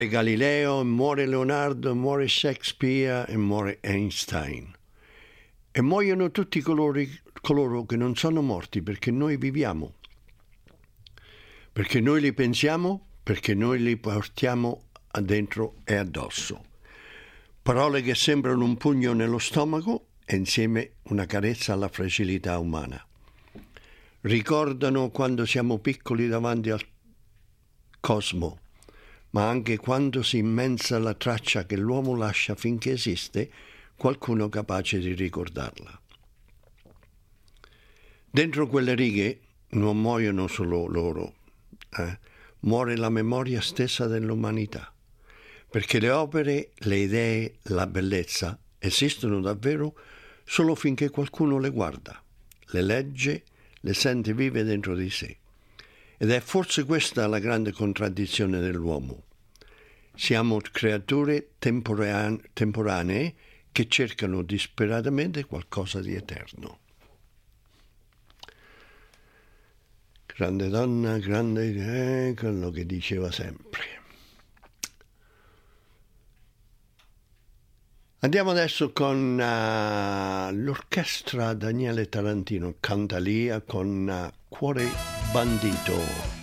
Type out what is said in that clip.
Galileo, muore Leonardo, muore Shakespeare e muore Einstein. E muoiono tutti coloro che non sono morti perché noi viviamo, perché noi li pensiamo, perché noi li portiamo dentro e addosso. Parole che sembrano un pugno nello stomaco e insieme una carezza alla fragilità umana. Ricordano quando siamo piccoli davanti al cosmo, ma anche quando si immensa la traccia che l'uomo lascia finché esiste qualcuno capace di ricordarla. Dentro quelle righe non muoiono solo loro, muore la memoria stessa dell'umanità, perché le opere, le idee, la bellezza esistono davvero solo finché qualcuno le guarda, le legge, le sente vive dentro di sé. Ed è forse questa la grande contraddizione dell'uomo. Siamo creature temporanee che cercano disperatamente qualcosa di eterno. Grande donna, grande idea, quello che diceva sempre. Andiamo adesso con l'orchestra Daniele Tarantino, Cantalia con Cuore Bandito.